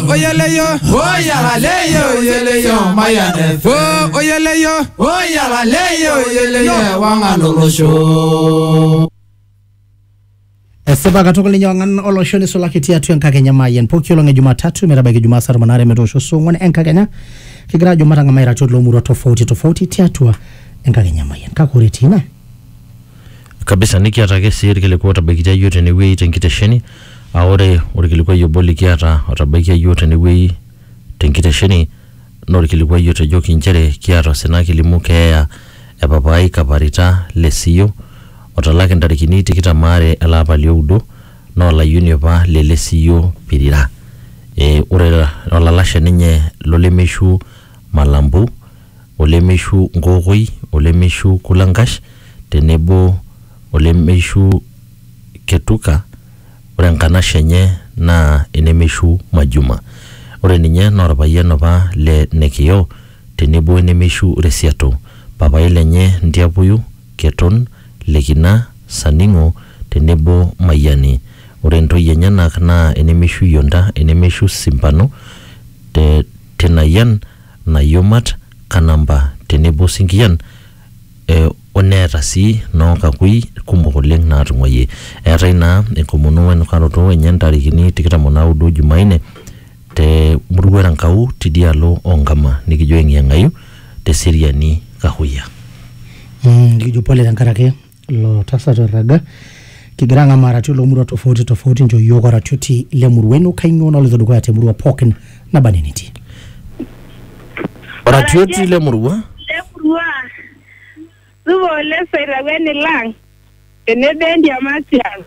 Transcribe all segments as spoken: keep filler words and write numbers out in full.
oyeleyo oyagaleyo oyeleyo mayane oh oyeleyo oyagaleyo oyeleyo wanganolosho Seba katukul ninyo wangan olosho ni sulaki tiatu yang kakenya mayen Pokyo longe Jumatatu merabaki Jumasar manare metosho sungwane yang kakenya Kigira Jumatanga maira chodlo muro tofauti tofauti tiatu yang kakenya mayen Kakuri tina kabisa niki atake siri kilikuwa tabakitia yote ni wei tenkitesheni aore ori kilikuwa yoboli kiata otabakia yote ni wei tenkitesheni nori kilikuwa yote joki nchere kiata sena kilimu keya ya papai kaparita lesiyo otalake ndarikini tikita mare alapa lioudo no la uniopa le lesiyo pirira e ore olalasha ninye lolemeshu malambu olemeshu ngogoi olemeshu kulangash tenebo olemeshu ketuka ore nkanashe nye na enemeshu majuma ore ninye norapayian apa le nekio tenebo enemeshu resiato papai lenye ndiapuyu keton lekina saningo tenebo mayani ore ntoyie nyenak na enemeshu yonda enemeshu simpano te tenayan na yomat kanamba tenebo singian e oneta si no kakui kumok oleng naatung'uayie eetai naa enkomono wenukaroto enye ntarikini tikitam naudo Jumaine te murua Rankau tidialo Ongama nikijo eng'ayu te Seriani Kahuya mm nikijo pole tenkarake lo tasata raga kigira ng'amara tulo murua tofauti tofauti njo yogora tuti le muruenu kainyo na lezo dukwaya te murua poken na baniniti ora tuti le murua le murua subo le Sairaweni lang ene bendi amasian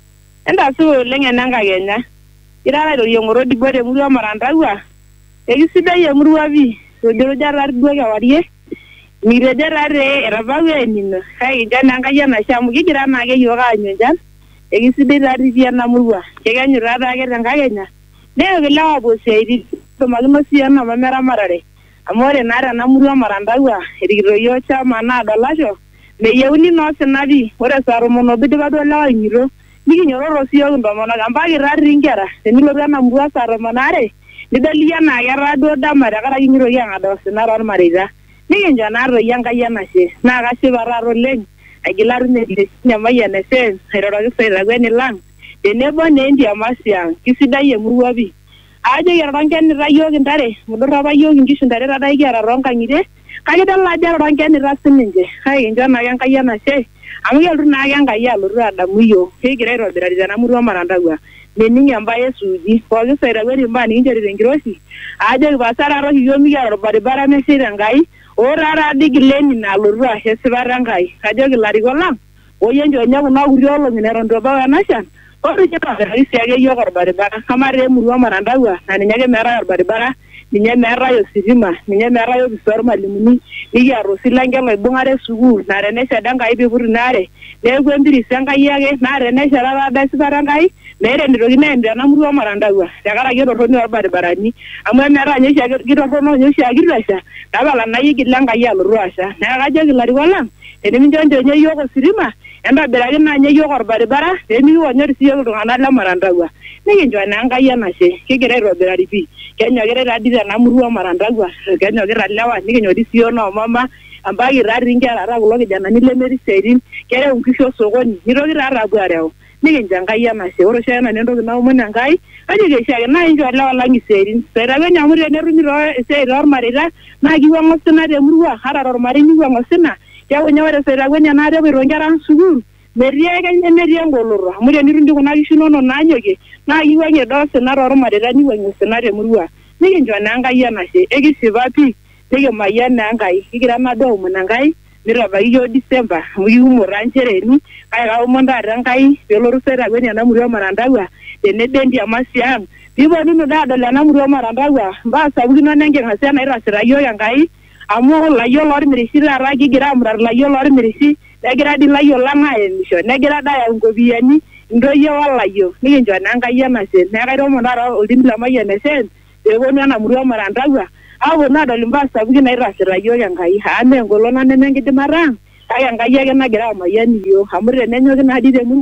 enda subo le ngenanga genya irara do yongoro dibore murua marandawa egisida ye murua bi dojoro jarar duga warie mire jarare erabawe nino kai jana ngaya na shamu gigira na ge yoga anyojan egisida rari bia na murua keganyu rada ge ngagenya ne gela bo seidi to magno siana mamera marare amore nara na murua marandawa erigiro yo chama na dolasho me yeuni no senabi ore sarumono bidiga do lawa nyiro nigi nyororo siyo ndomono gambagi raringera tenilo rana murua sarumonare nidalia na yara do damara kara nyiro yanga do senara marida nigi njana ro yanga yana she na ga shibararo leng agilar ne nyamaya ne sen heroro sera gweni lang tenebo ne ndia masiang kisida ye murua bi aje yarangen rayo gindare mudura bayo ngishu ndare rada igara ronka ngide kagida la jara rangen rasinje hai njana yanga yana she amugel runa yanga yalo rada muyo kigire ro dirari na murua marandagwa meningi ambaye suji kwa sera gweni mbani njere ngirosi aje basara ro yomi yaro baribara mesira ngai orara digileni na lurua hesibara ngai kajo gilarikola oyenjo nyagu na uriolo minero ndo bawa nashan oru jeta isi age yo baribara kamare murua marandawa na nyage mera baribara ninye mera yo sirima ninye mera yo bisor malimuni niya rosilangelo ibungare sugu na renesha danga ibi burinare negwe mbiri sanga yage na renesha rara besibara ngai mere ndirogine ndia na murua marandawa yakara gero roni baribara ni amwe mera nyesha giro rono nyesha girasha dabala na yigilanga yalo ruasha na gaje gilari wala eni njonjo nye yoko sirima enda berage na nye yoko baribara eni wonyor siyo ngana la marandawa nigi njwana nga yana she kigere ro berari bi kenya gere radira na murua marandagwa kenya gere lawa nigi nyodi siyo no mama ambagi raringa rara buloge jana nile meri serin kere unkisho sogoni nirogi rara bwareo nigi njanga yana she oro shana nendo na umuna ngai aje gesha na injo lawa langi serin sera wenya muri ne runi ro se ro marira na giwa ngosina de murua hara ro mari ni ngosina ya wenya wera sera wenya na de ro ngara suguru meria ga meria ngoloro muri ni rundi kuna gishuno no nanyoge na giwa nge do se na ro marira ni wenyo sina de murua nigi njwana nga yana she egisibapi nigi mayana ngai igira na do munangai miraba iyo December muyu muranjere ni kai ga umonda rangai peloru sera wenya na murua marandawa ene dendi amasiang bibo nunu da dola na murua marandawa ba sabugino nenge ngasana irasira yo yangai amu la yo lor mirisi la ragi gira murar la yo lor mirisi negira di la yo langa emisho negira da ya ngobiani ndo yo wala yo ni njo nanga yana se nega ro monara odin la maye ne sen e wona na murua marandawa awu na do limba sabugino irasira yo yangai ha ne ngolona ne nenge de marang aya ngai yage na gira mayani yo amure nenyo na di de murua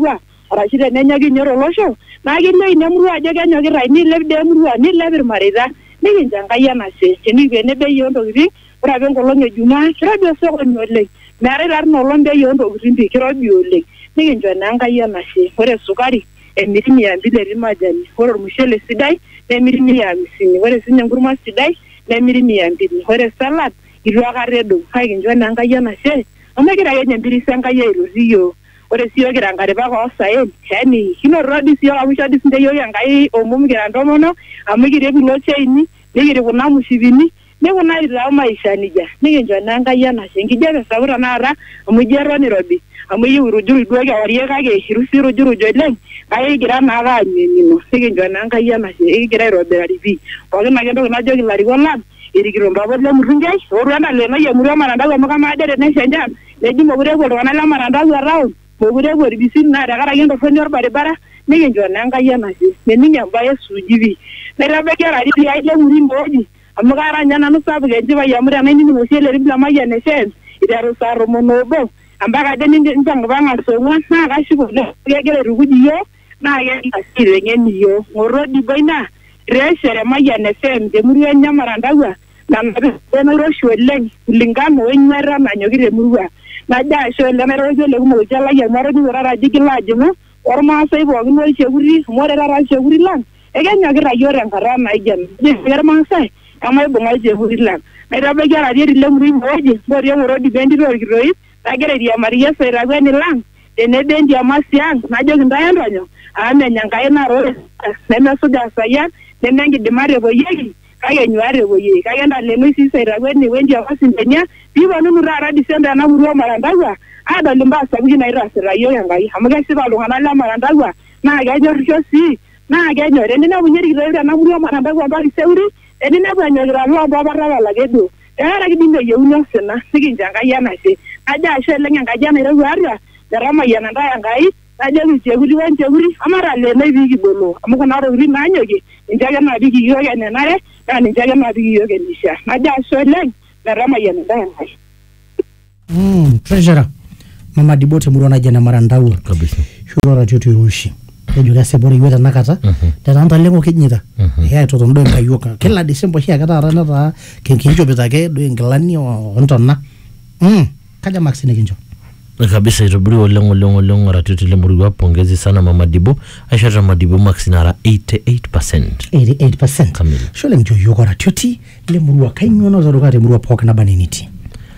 arashu tenenyaki nyoro olosho naa kilei nemurua ajo kenyokita nilep dee emurua nilep irmareita nikincho Enkai enashe tenikiene bei oontokiting ore apa enkolong ejumaa kirobi osokoni oleng meetai taa nolong bei oontokiting pii kirobi oleng nikincho naa Enkai enashe ore sukari emiri mia mbili etii majani ore ormushele sidai nemiri mia hamsini ore sinye enkurma sidai nemiri mia mbili ore salad itu akata edou kake kincho naa Enkai enashe amu egira ake ninye empirisi Enkai aitoti iyiok ore sii yiok kira nkaripak oosaen yaani kinotito dii siyiok amu isho dii sinche yiok Enkai omom kira ntomonok amu kirep ilo chaini nikirip kuna mushipini nikunari taa maisha nijia nikincho naa Enkai enashe enkijape sapuk tanakata amu ijo eton irobi amu iyieu irujuru duo kewarie kake irusi irujuruj oleng kake kigira naake aanyu nikincho naa Enkai enashe kigira aitobirari pii pookin ake entoki najoki ilarikok lang erikito mpapot le Murrungei ooru entaleenoi emurua Marandau amu kamaa ade tenesha enchan neji mokure epuo iltung'anak le Marandau around mokure epuo irbisin naa tenkaraki entorroni orbaribara nikincho naa Enkai enashe mening embaye suuji pii naitabaiki orari tiai le Muringo oji amu kaara ninye nanu sapuk enchipai amu tenaining oshi ele rip Lemayian F M iteru saa tomon oobo ampaka ade nimpang'ipang'a saa ong'uan naa kashipa oleng kegira aitukuj iyiok naa kegira sii aiteng'en iyiok ng'orro diboi naa ireeshere Mayian F M temurua enye Marandau nanapita nairoshi oleng kulingana wenyuata nanyoki temurua najo ashe oleng nairoroki ole kumok oltia lai amu atoning'o taata ajo kilo ajing'u ormaasai pookin olchekuti amu ore taata ilchekuti lang ekenyokita iyiok tenkata naija ejio irmaasai emaibung'a ilchekuti lang naitabaiki orari etii le Muringo oji mboti eng'oro dipo entito orkitoip nagira airiamarie soitakueni lang tenebo endiama siang najoki ntae entonyok amu menya Enkai naarore nemesuja sayian nemenkidimata epuoyieki kake enyuata epuoyieki kake entaleenoi sii soitakueni wendiama sintenia piiponunu taata December ena murua Marandau adol imbaa sapukin naitaasita iyiok Enkai amu kesipa iltung'anak le Marandau naa kenyorrisho sii naa kenyor eninepunye irkitoip tena murua Marandau mpaka Iseuri eninepu enyokita loompapa tapala ake duo tenkaraki dii meyieuni osina nikincho Enkai enashe najo ashe oleng enkaji nairowua atua metamayiana ntae Enkai najoki ilchekuti wenchekuti amataleenoi pii kiboloo amu kuna tokiting naanyokie ninche ake naapik iyiok enenare naa ninche ake naapik iyiok enishaa najo ashe oleng metamayiana ntae Enkai. Mm, treasurer Mama Dibo temurua naji ene Marandau kabisa shuro ratioto iroshi ejo kesepore iyiok tenakata tenantaleng'o kinyita aitoton duo nkayioka kila December oshi ake taata netaa kinchopita ake duo nkilani ontona mm kaja Max nikincho kabisa itobiri oleng oleng oleng ratioto le Murrungei pongezi sana Mama Dibo aisha Mama Dibo Max nara eighty-eight percent eighty-eight percent kamili shole njo yiok ratioti le Murrungei kainyo notoruka te Murrungei pookin naba niniti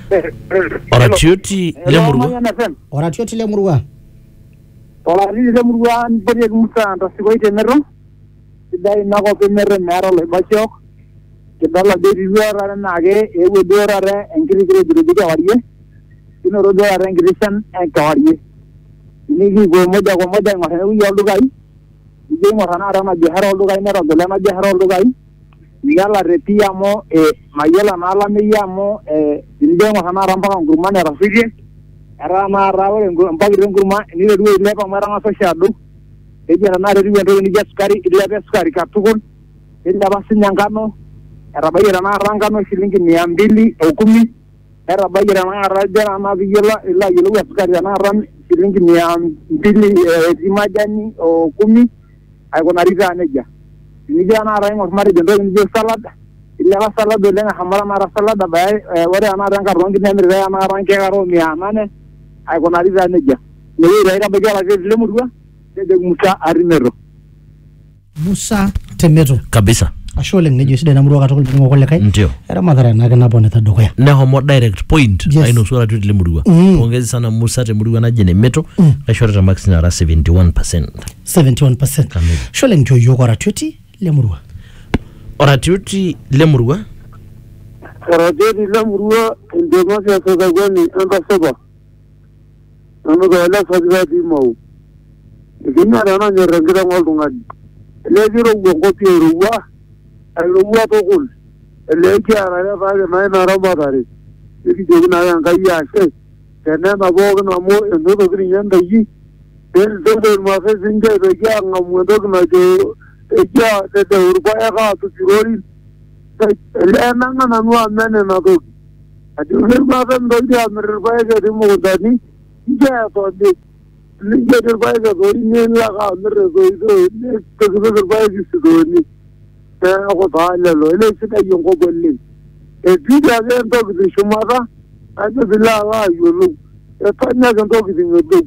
oratioti le Murrungei oratioti le Murrungei Olari le Murrungei nipoti Musa ntasikoi temero sidai nakop emero meeta oloibasiok kidol ajo etiu taata naake eewuo duo taata enkiti kirejureju kewarie kinoro duo taata enkiti shan enkewarie nikipuo moja kwa moja aing'or enewueji oldukai nijo aing'or tanakata ena biashara oldukai netagolo ena biashara oldukai mikialate pii amu mayiolo naa olameyu amu tenijo aing'or tanakata mpaka nkurman etasoitie etaa naata ore mpakit enkurma eniteru ailep amu etang'asa oshi adou eji tanakata etiu entoki nijo sukari ilepa sukari katukul nilepa sinye enkano etabayie tanakata enkano shilingi mia mbili okumi etabayie tanakata ijo tanakata piyiolo ilo ayiolou esukari tanakata shilingi mia mbili etii majani okumi aikunari taa nejia tenijo tanakata aing'or matejo entoki nijo salad ilepa salad oleng eshomo tanakata salad abaya ore tanakata enkarna nemiritae tanakata nkeek are mia nane aikunari taa nejia inewueji taa itabaiki oratioti le Murrungei nejoki Musa Arimero Musa Temeto kabisa ashe oleng nejo sidai na Murrungei katukul pining'o kulikae ndio eramatare naake naponita dukuya nehomo direct point Yes. ainosu oratioti le Murrungei Mm. pongezi sana Musa te Murrungei naji ene Meto Mm. aishorita Max nara seventy-one percent seventy-one percent kamili shole njo yiok oratioti le Murrungei oratioti le Murrungei oratioti le Murrungei entemasi esokakweni entasipa nanu kaele sakitati mau ikinyare nanyor enkiteng oltung'ani ele kirowua enkop airowua airowua tukul ele kiarare taake naa ina ramatare nikijoki naake Enkai ashe tenena pookin amu enotoki ninye ndaiki nenitoki irmaasai siinche aitoki aang'amu entoki najo ejia tedeu irpaek aatupirorin ele nang'a nanu amen ina toki ajoki irmaasai mitoki aamir irpaek etii mukuntani nche etoni Ningeter bai ka doi ne la ka mere doi doi ne tegeter bai ki doi ni. Eh ko ta le lo le sita yongo bolle. E bida ga ndo ki shumara ade bila la yulu. E tanya ga ndo ki ngodo.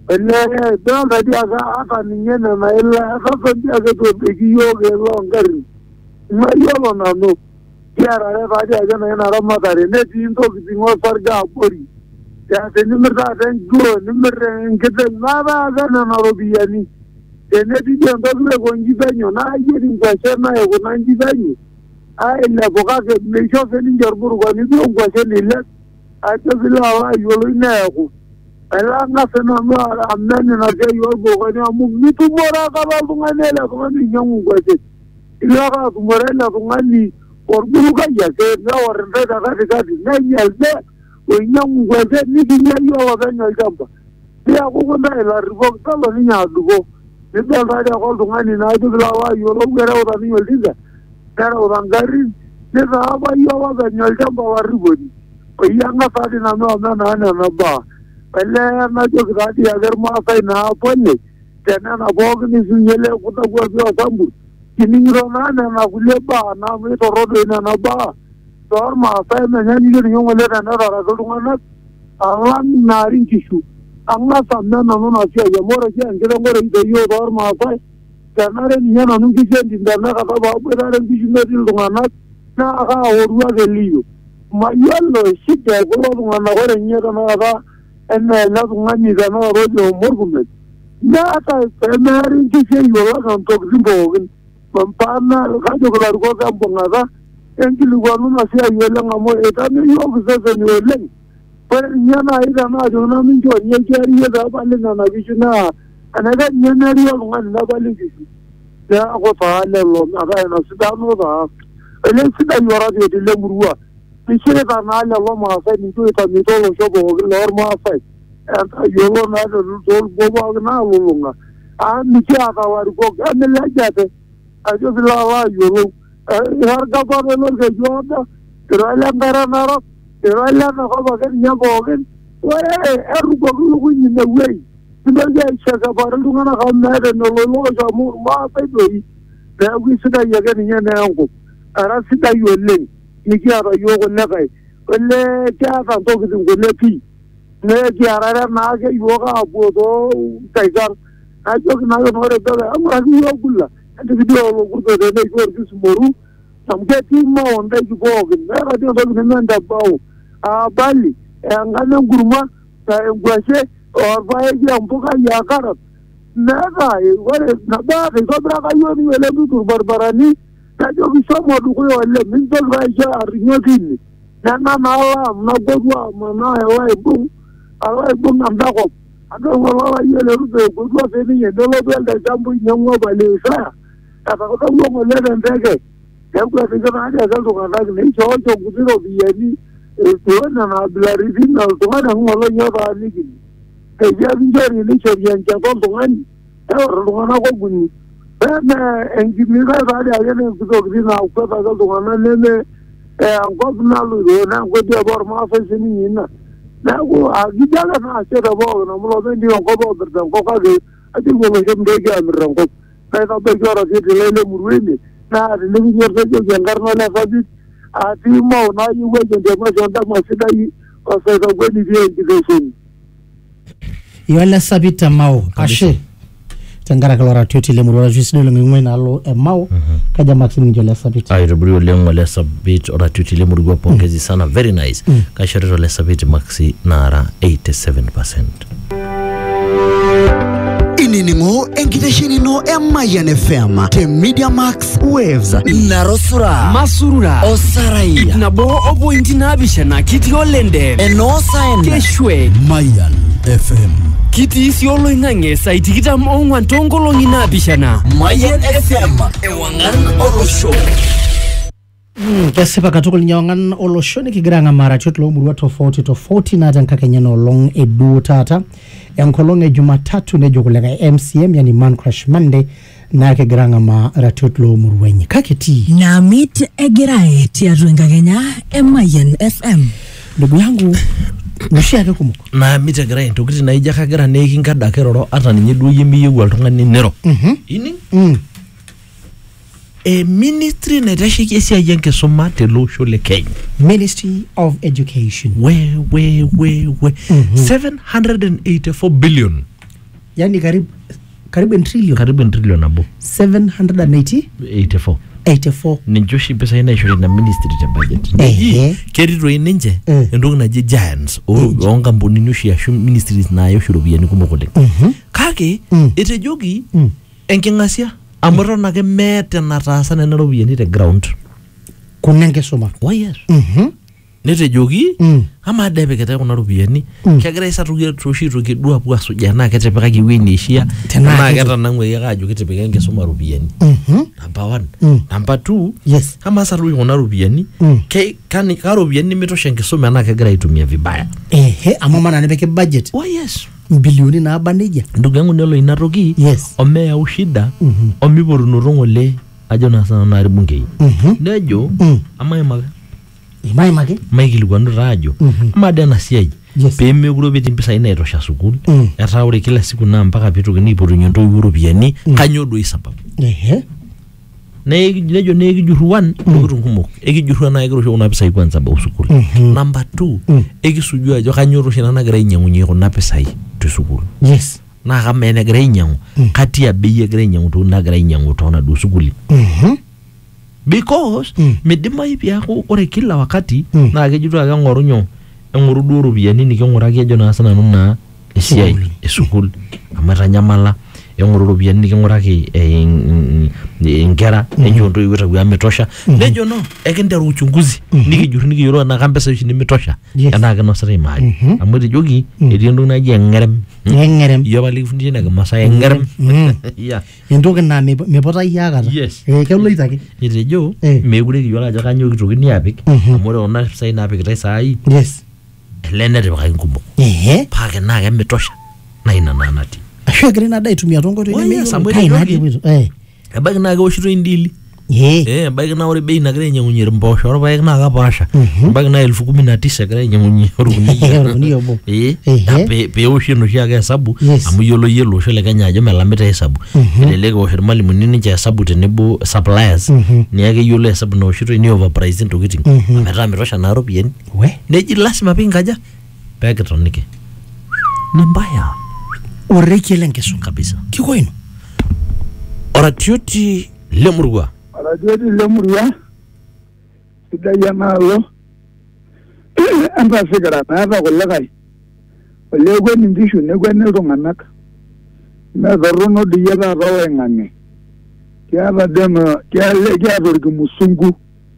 Ele da da dia ga aka ninyena na ela aka dia ga to ki yoge lo ngari. Ma yolo na no. Yara re ba dia ga na na rama tare ne tin to ki ngo sarga pori. Ya se number da den go number ngete na ba ga na na robiani ene di ndo le go ngibanyo na yiri ngwashe na yo na ngibanyo ai le boga ke me sho se ni njarburu go ni go ngwashe ni le a te bila wa yo lo na ko ala nga se na ma amene na ke yo go go ni amu ni tu mora ka ba bunga ne la ko ni nyangu ngwashe ila ka tu mora la ko ngani or buru ka ya ke na or nda da ka ka ni na nyalde Oinyangu ngweze nikinya yo wabenya jamba. Ya kukunda ila ribo kalo ninya adugo. Nibel radi akol tungani na aju bila wa yo lo gara ura niyo liza. Gara ura ngari. Nisa haba yo wabenya jamba wa ribo ni. Oyanga sadi na mewa mena ane na ba. Pele na jo kirati agar maasai na apone. Tena na bogi ni sunyele kuta kuwa biwa sambu. Kiningiro na ane na kuleba na mito rodo ina na ba. Dor maasai menya nyingiri nyungu leta na rara kudungana alang naring kishu anga samna nanu nasya ya mora kya ngere ngore ide yo dor maasai kanare niya nanu kishu ndindana kata babu rara kishu ndil dungana na aka orua geliyo ma yallo shite kulo dungana kore nye kana kata ene la dungani kana rojo morgumet na aka naring kishu yo la kantok zimbogin mampana kajo kula ruko kambongata Enkilu wanu na siya yole ngamo etame yo kusese ni yole. Pare nyana ida na jona minjo nyekeri yeda bali na na bishuna. Anaga nyenari yo ngani na bali kishu. Ya ako taale lo na ga na sida no da. Ele sida yora de dile murua. Bishire ta na le lo ma sa ni to ta mi to lo shobo lor ma sa. Anta yolo na do dol boba na lo lunga. A mi cha ta war ko ane la jate. Ajo bila wa yolo. Har kapar lo ke joda kerala ngara naro kerala na ko bagen nya bogen ore eru ko lu ni na wei tiba ya shaka par lu ngana ka na de no lo lo jamu ma pa doi da wi sida ya ga ni na ngo ara sida yo le ni ki ara yo ko na kai le ka ta to ki ngo le pi ne ki ara na ke yo ga bo do kai gar a to ki na no re da amra ni yo gulla ante video lo kurdo de ne ko dis moru samke ti mo onda ki bogin na radio do ni nda bawo a bali e ngana gurma ta ngwashe or bae ki ampuka ya karat na ga e wore na ba ke so bra ka yo ni wele du tur barbarani ta jo ki so mo du ko wele min to ba ja arinyo tin na na na la na godwa ma na e wa e bu ala e bu na nda ko ado wala yo le ru de godwa se ni e do lo bel da jambu nyongo ba le sa ata ko to mo le den tege e ko se ga na ja do ga ni cho cho gudiro bi ni e to na na blari din na to na mo lo yo ba ni ki e ja bi jori ni cho yan ja ko to ngani e ro na ko guni e na en ki mi ga ba ja ne ko to gri na ko ta ga to na ne ne e an ko na lu ro na ko dia bor ma fa se ni na na ko a gi ja na se da bo na mo lo ben di ko bo da ko ka ge a ti ko me jem de ga mi ran ko na ta be jora ti le le murweni na le ni yer de jo jangar no la fa bi a ti mo na yu we de ma jo da ma se da yi o se da go ni bi en de sun yo la sabita mau ashe tangara kalora tuti le murora jisino le ngwe na lo e mau kaja maximum jo la sabita ai rubrio le ngwe la sabit ora tuti le murgo pongezi sana very nice ka shiriro le sabit maxi nara eighty-seven percent Iningo enkitesheni no Mayan F M te Media Max Waves narosura masurura osarai nabo obo intina bishana kiti olende enosa ende keshwe Mayan F M kiti isiolo ingange saiti kita mongwan tongolo ngina bishana Mayan F M ewangan orosho Mm, kese pakatukul nyongan oloshoni kigiranga mara chutlo murua tofauti tofauti na janka kenyano long edu tata yankolong e jumatatu nejo kulega M C M yani Man Crush Monday na kigiranga mara chutlo muruenye kaketi na mit egirae tia ruenga Kenya Mayan F M ndugu yangu noshi ake kumok na mitegira intokitin naija kagira nekinkada keroro ata ninye duo yemiyieu oltung'ani nero mhm ini mm e ministry naitasheki esiai enkisuma telosho le Kenya Ministry of Education we we we we seven hundred eighty-four billion yani karibu karibu en trillion karibu en trillion abo seven hundred eighty-four ninche oshi mpisai naishori na ministry te budget Ehe. kerito ninche Eh. entoki naji giants onkampunini oshi ashu ministries naaya oshi ropiyiani kumok oleng mhm kake Mm. etejoki Mm. enking'asia amu eton ake meeta enataasa nena ropiyiani te ground kuna enkisuma oh yes mhm netejoki Mm. ama ade epikitae kuna ropiyiani Mm. kegira aisatuki toshi aitoki duo apuo asujaa naa ketipikaki ewuei neishia Tenaa naa ketu- ketanang'uaki ake ajo kitipika enkisuma ropiyiani mhm number one Mm. number two yes kama asatuki kuna ropiyiani Mm. ke kani ka ropiyiani nimitosha enkisuma enaa kegira aitumia vibaya ehe amu maana nipiki budget oh yes bilioni naaba nejia ndugu yangu nelo ina toki yes omeyau shida mhm omipotunoto ng'ole ajo naa sana naa irbungei mhm nejo Mm. amaimaka imaimaki maikilikuanu taa ajo Mhm. ama ade ena siai Yes. peemekure petii mpisai naitosha sukuul Mm. etaa ore kila siku naa mpaka peitokini aipotunye ntoiwuo ropiyiani kanyoo duo sababu ehe Neeki- nejo nee ekijurru one ntokitin kumok ekijurru enaa kegira oshi kuna pisai kwanza bau sukuul Mhm. number two Mm. ekisuju ajo kanyoo oshi ena nagira ainyang'unye kuna pisai te sukuul yes naa kamaa enegira ainyang'u Mm. katia bei egira ainyang'u tokitin nagira ainyang'u toonaduo sukuuli mhm because Mm. midimayu piaku ore kila wakati Mm. naa kejito ake eng'oru nyoo eng'oru duo ropiyiani niking'uraki ajo naa sinanu naa esiai Sukuul. esukuul amu etanyamala eng'oru ropiyiani niking'uraki eh, in- in- inkera encho ntoiwuo taku amitosha nejo no ekinteru uchunguzi nikijurru nikiyiolou enaa kampesa oshi nimitosha Yes. enaa kinosita imali Mhm. amu etejoki etii entoki naji eng'erem engerem iyiok apa likifundishe ina kimasaai eng'erem Mm. yeah entoki naa mip- mipota yie akata Yes. eh keloito ake etejo Eh. meekure kiyiolo ajo kanyoo kitokini apik Mhm. amu ore kuna pisai naapikitae saai yes ele netipikaki nkumok ehe pake naa kemitosha naa ina naa natii ashu egira ina daa aitumia toonkoitoi Oh, yes, amu Kai etejoki. natii epoito. eh ebaiki naa kewoshitoi indili eh eh ebaiki naa ore bei nagira ainyang'unye impoosho orpaek naa kapaasha Mhm. ebaiki naa elfu kumi na tisa egira ainyang'unye orkuniyia orkuniyia obo. eh Ehe. naa pe- peewoshi enoshi ake hesabu Yes. amu iyiolo yie olosho le Kenya ajo melamita hesabu Mhm. elelek ewosh irmalimuni ninche hesabu tenebo suppliers Mhm. niake iyiolo hesabu nawoshitoi ni overprice intokiting Mhm. metaa mitosha naa ropiyiani we neji lasima pinkaja peekitoniki ni mbaya orekie lenkisuma kabisa kiko ino oratioti lemurua Oratioti lemurua sidai enaalo entasikira meeta kulikae olee ekweni nkishu nekweni iltung'anak metorrono dii iyie taata oloing'ang'e kiata deno kiale- kiata orkimusungu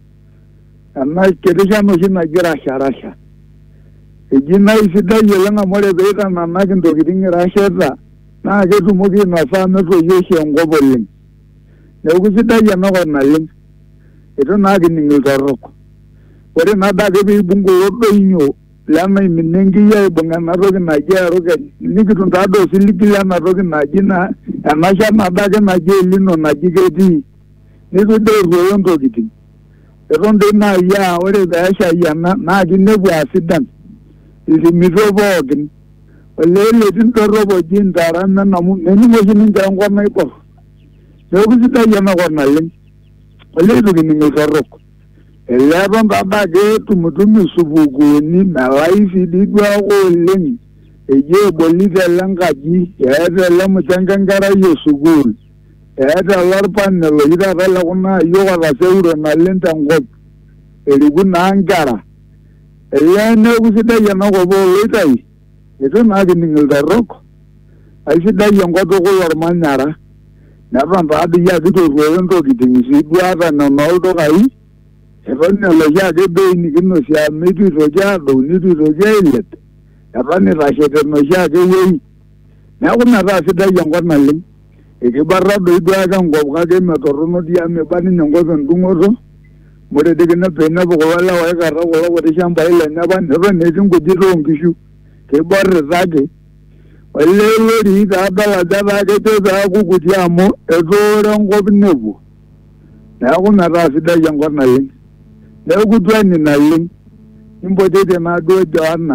ena kiti shan oshi naji rasharasha eji nai sidai oleng amu ore peitananak intokiting irasheta naa ketumoki ainosa metoyio oshi enkop oleng neeku sidai enakop naleng itu naa kining iltorrok ore naadake peibung kulo doinyio lenaimina enkiyia aibung ena toki naji erukeny nikitum taado osiligi lena toki naji na ena shan adake naji elino naji ketii nitu doi erruoyo ntokiting eton doi naayi aa ore peeshai ena naa kinepu aasidan iltimito pookin olee letii ndorrop oji intaramen amu mening oshi ninche enkop naiborr neeku sidai enakop naleng olee itu kining iltorrok elee eton taadake tumutum isupukuuni melai sii dii duo ake oleng eji ebolito ele nkaji eeta ele muchanga enkerai esukuul eeta ele orpanel oshi taata le kuna ayiok otaseuro naleng tenkop eriku naa nkera elee neeku sidai enakop oloitai itu naa kining iltorrok aisidai enkop tukul ormanyara neton taadoi ake itorruoyo ntokiting sii duo ata nena oldukai eton eloshi ake bei nikinosie amu itu itoki adou nitu itoki ailep eton itashete enoshi ake wuei neeku metaa sidai enkop naleng ekibarra doi duo ake enkop kake metorrono dii amu miba ninye enkop endung'oto ore dii kinepu inepu kulo lewa oikarra kulo kuti shambai lenye apa neton etii nkujit oonkishu keiborrita ake olee lorii taadol ajo etaa kejo peeku kuti amu etooro enkop nepuo neeku metaa sidai enkop naleng neeku tweni naleng nimpototie naaduo Joana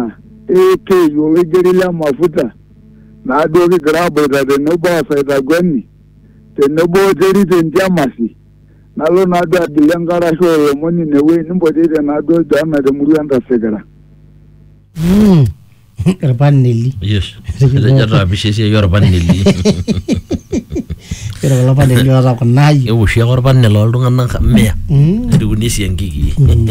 eke yo egerila mafuta na do ki grabo da de no ba fa da gweni te no bo jeri te ndiamasi na lo na do adilengara sho yo moni ne we nimbo de na do da na de muri anda segara mm Rabanelli. Yes. Jara bishesi yo Rabanelli. Pero la Rabanelli ora ko nayi. E wo shi ko Rabanelli lo dunga na me. Ndi unisi yangiki.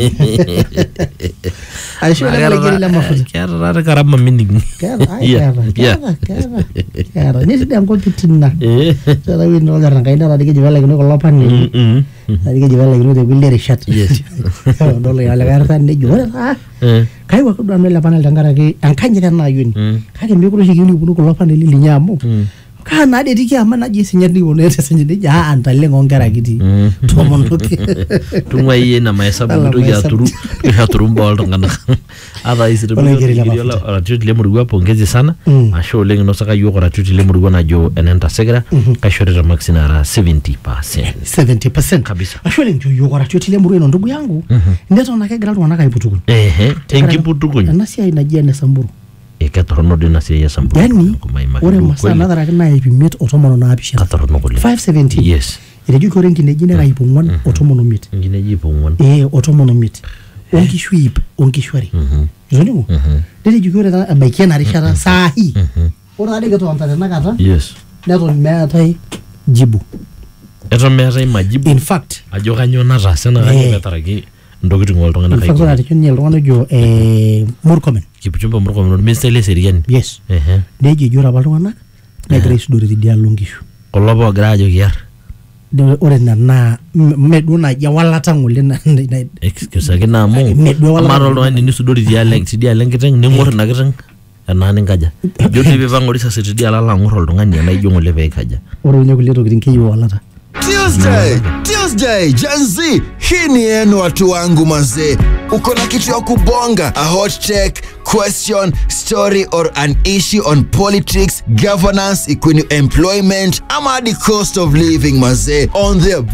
Ay shi la gari la mafuta. Kara ra karama minni. Kara ay kara. Kara. Kara ni sidam ko titinna. Eh. Sara wi no garna kay dara dige jwala ko lo panni. Mm. Dige jwala ko de bille shat. Yes. Do le ala garta ne jwala. Eh. Kai wa ko do amela panel dangara ke an kanyira na yuni kake mbi ko shigini bulu ko lopande lili nyamo kana de diki amana je sinyandi wonete sinyandi ja antalle ngongara gidi to mon toke tuma yena maisa budu ya turu ya turu mbol ngana ada isire bila ratut le murugwa pongezi sana asho lengi no saka yo ratut le murugwa na jo enenta segra ka shorera maxinara seventy percent seventy percent kabisa asho lengi yo ratut le murugwa ndugu yangu ndeto na ke gradu wanaka iputuku ehe tenki putuku na sia inajia na samburu e katorno de na sia samburu yani ore masana dara kana ipimet otomono na apisha katorno ko five seventy yes ere ju ko rengi ne jine rai pungwan otomono mit ngine ji pungwan eh otomono mit onki shwip onki shwari zoni mo dede ju ko re da baike na rishara sahi ora de gato antare na kata yes neto metai jibu eto metai majibu in fact ajo kanyo na rasa na kanyo metaraki ndokitu ngol tonga na kai fakora de nyel rongo jo eh murkomen kipuchumba murkomen no mistele serian yes eh de je jura balwana na grace do di dialongishu kolobo grajo giar de ore na na meduna ya wala tangule na excuse kina mo maro lo ni sudori dialeng si dialeng kiteng ni ngor na kiteng na ni ngaja jodi be bangori sa seti diala la ngor lo ngani na ijongo le be kaja ore nyo kuleto kitinke yo wala ta Tuesday, Tuesday, Gen Z, hii ni yenu watu wangu mazee. Uko na kitu ya kubonga, a hot take, question, story or an issue on politics, governance, equine employment, ama the cost of living mazee, on the